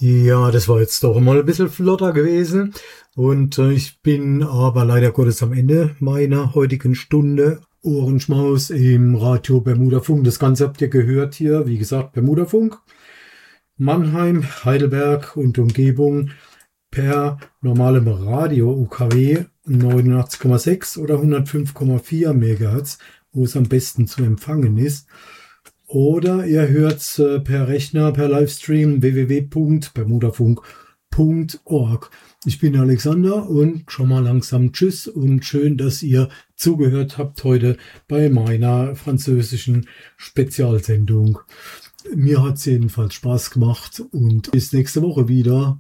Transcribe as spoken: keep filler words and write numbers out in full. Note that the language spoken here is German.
Ja, das war jetzt doch mal ein bisschen flotter gewesen. Und äh, ich bin aber leider Gottes am Ende meiner heutigen Stunde. Ohrenschmaus im Radio Bermudafunk. Das Ganze habt ihr gehört hier, wie gesagt, Bermudafunk. Mannheim, Heidelberg und Umgebung per normalem Radio U K W neunundachtzig Komma sechs oder hundertfünf Komma vier Megahertz, wo es am besten zu empfangen ist. Oder ihr hört's äh, per Rechner, per Livestream w w w punkt bermudafunk punkt org. Ich bin Alexander und schon mal langsam tschüss und schön, dass ihr zugehört habt heute bei meiner französischen Spezialsendung. Mir hat's jedenfalls Spaß gemacht und bis nächste Woche wieder.